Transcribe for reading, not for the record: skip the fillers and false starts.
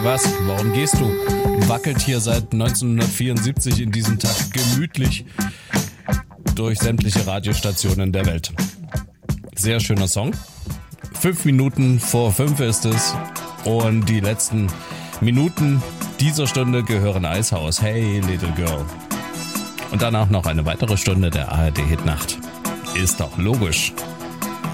Was? Warum gehst du? Wackelt hier seit 1974 in diesem Tag gemütlich durch sämtliche Radiostationen der Welt. Sehr schöner Song. 5 Minuten vor 5 ist es. Und die letzten Minuten dieser Stunde gehören Eishaus. Hey, Little Girl. Und danach noch eine weitere Stunde der ARD Hitnacht. Ist doch logisch.